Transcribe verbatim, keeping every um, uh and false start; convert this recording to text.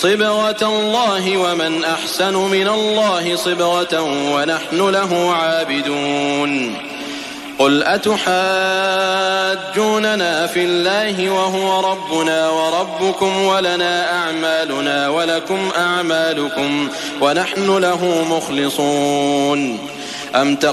صبغة الله ومن أحسن من الله صبغة ونحن له عابدون قل أتحاجوننا في الله وهو ربنا وربكم ولنا أعمالنا ولكم أعمالكم ونحن له مخلصون أم